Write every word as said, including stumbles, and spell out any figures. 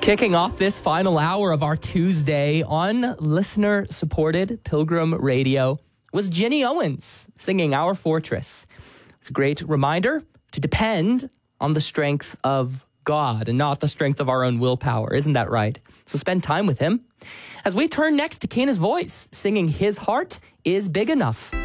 Kicking off this final hour of our Tuesday on listener-supported Pilgrim Radio was Ginny Owens singing Our Fortress. It's a great reminder to depend on the strength of God and not the strength of our own willpower. Isn't that right? So spend time with him. As we turn next to Keena's voice, singing His Heart is Big Enough.